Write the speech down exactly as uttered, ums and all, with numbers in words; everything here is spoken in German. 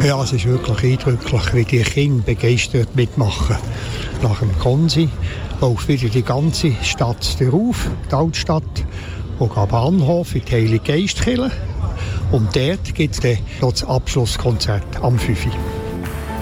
Ja, es ist wirklich eindrücklich, wie die Kinder begeistert mitmachen. Nach dem Konsi läuft wieder die ganze Stadt auf, die Altstadt, und am Bahnhof in die Heilige Geistkirche. Und dort gibt es dann das Abschlusskonzert am fünf Uhr.